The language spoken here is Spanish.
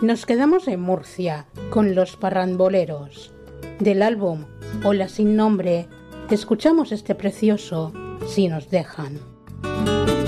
Nos quedamos en Murcia con Los Parramboleros. Del álbum Hola sin nombre, escuchamos este precioso Si nos dejan.